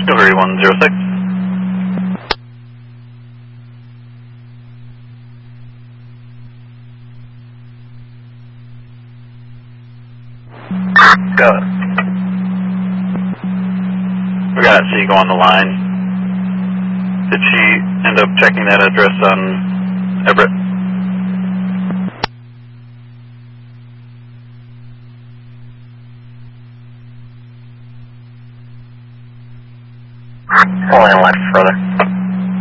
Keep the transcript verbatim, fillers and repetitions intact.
Discovery one zero six. Got it. We got Seagull on the line. Did she end up checking that address on Everett? Only left further.